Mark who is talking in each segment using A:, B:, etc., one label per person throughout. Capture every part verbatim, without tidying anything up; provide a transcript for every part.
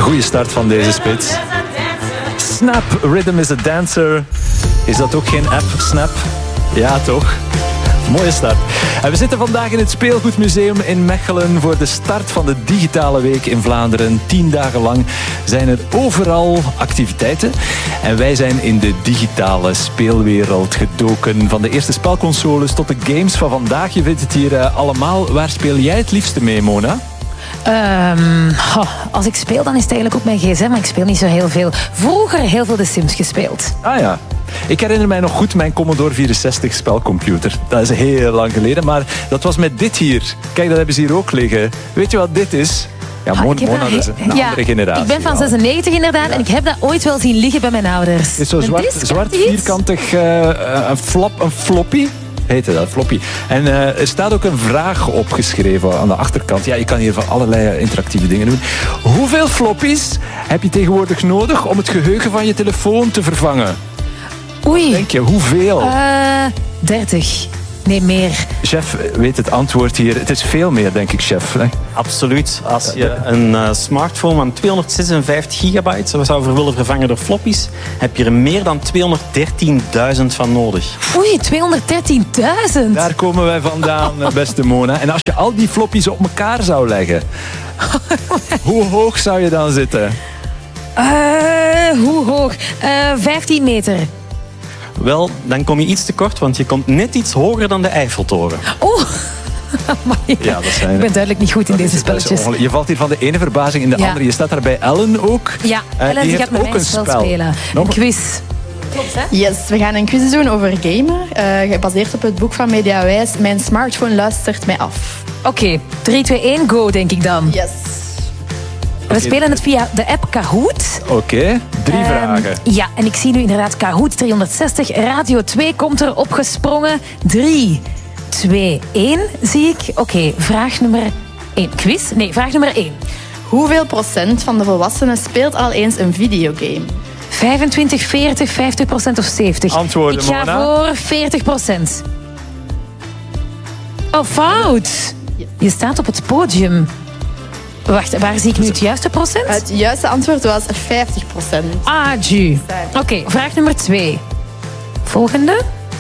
A: Goeie start van deze spits. Snap, Rhythm is a Dancer. Is dat ook geen app, Snap? Ja, toch? Mooie start. En we zitten vandaag in het Speelgoedmuseum in Mechelen voor de start van de digitale week in Vlaanderen. Tien dagen lang zijn er overal activiteiten. En wij zijn in de digitale speelwereld gedoken. Van de eerste spelconsoles tot de games van vandaag. Je vindt het hier uh, allemaal. Waar speel jij het liefste mee, Mona?
B: Um, oh, als ik speel, dan is het eigenlijk op mijn gsm, maar ik speel niet zo heel veel. Vroeger heel veel de Sims gespeeld.
A: Ah ja. Ik herinner mij nog goed mijn Commodore vierenzestig spelcomputer. Dat is heel lang geleden, maar dat was met dit hier. Kijk, dat hebben ze hier ook liggen. Weet je wat dit is? Ja,
B: Ah,
A: Mona, Mona
B: he-
A: is een
B: ja,
A: andere generatie.
B: Ik ben van
A: ja.
B: zesennegentig inderdaad, ja. En ik heb dat ooit wel zien liggen bij mijn ouders.
A: Het is zo
B: Een
A: zwart,
B: disc,
A: zwart
B: iets?
A: vierkantig, uh, een, flop, een floppy. Heette dat, floppy. En uh, er staat ook een vraag opgeschreven aan de achterkant. Ja, je kan hier van allerlei interactieve dingen doen. Hoeveel floppies heb je tegenwoordig nodig om het geheugen van je telefoon te vervangen?
B: Oei.
A: Denk je, hoeveel?
B: Uh, dertig. Nee, meer.
A: Chef weet het antwoord hier. Het is veel meer, denk ik, chef. Hè?
C: Absoluut. Als je een uh, smartphone van tweehonderdzesenvijftig gigabyte zou willen vervangen door floppies, heb je er meer dan tweehonderddertienduizend van nodig.
B: Oei, tweehonderddertienduizend.
A: Daar komen wij vandaan, beste Mona. En als je al die floppies op elkaar zou leggen, hoe hoog zou je dan zitten?
B: Uh, hoe hoog? Uh, vijftien meter.
C: Wel, dan kom je iets te kort, want je komt net iets hoger dan de Eiffeltoren.
B: Oeh. Maar ja,
A: Ja, dat zijn,
B: ik ben duidelijk niet goed in deze spelletjes.
A: Je valt hier van de ene verbazing in de
B: Ja.
A: andere. Je staat daar bij Ellen ook.
B: Ja,
A: Uh,
B: Ellen
A: die
B: die
A: heeft
B: gaat met
A: ook
B: mij
A: een
B: spel
A: spel.
B: spelen.
A: Nog-
B: Een quiz. Klopt, hè?
D: Yes, we gaan een quiz doen over gamen. Uh, gebaseerd op het boek van Mediawijs. Mijn smartphone luistert mij af.
B: Oké, okay, drie, twee, één, go, denk ik dan.
D: Yes.
B: We spelen het via de app Kahoot.
A: Oké, okay, drie
B: Um,
A: vragen.
B: Ja, en ik zie nu inderdaad Kahoot driehonderdzestig. Radio twee komt er opgesprongen. drie, twee, één zie ik. Oké, okay, vraag nummer één. Quiz? Nee, vraag nummer één.
D: Hoeveel procent van de volwassenen speelt al eens een videogame?
B: vijfentwintig, veertig, vijftig procent of zeventig?
A: Antwoorden,
B: Ik ga
A: Mona.
B: voor veertig procent. Oh, fout. Je staat op het podium. Wacht, waar zie ik nu het juiste procent?
D: Het juiste antwoord was vijftig procent.
B: Ah, ju. Oké, okay, vraag nummer twee. Volgende.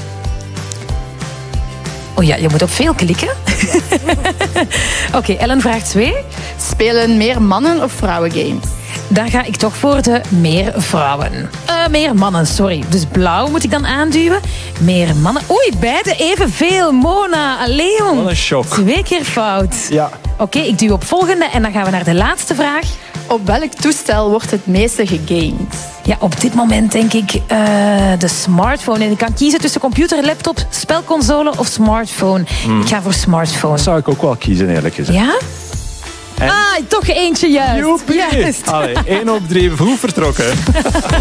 B: Oh ja, je moet op veel klikken. Oké, okay, Ellen, vraag twee.
D: Spelen meer mannen of vrouwen games?
B: Dan ga ik toch voor de meer vrouwen. Uh, meer mannen, sorry. Dus blauw moet ik dan aanduwen. Meer mannen. Oei, beide evenveel. Mona, Leon.
A: Wat een shock.
B: Twee keer fout.
A: Ja.
B: Oké, okay, ik duw op volgende en dan gaan we naar de laatste vraag.
D: Op welk toestel wordt het meeste gegamed?
B: Ja, op dit moment denk ik uh, de smartphone. En ik kan kiezen tussen computer, laptop, spelconsole of smartphone. Hmm. Ik ga voor smartphone.
A: Dat zou ik ook wel kiezen, eerlijk gezegd.
B: Ja?
A: En?
B: Ah, toch eentje juist.
A: Joepie.
B: Juist.
A: Allee, één op drie, goed vertrokken.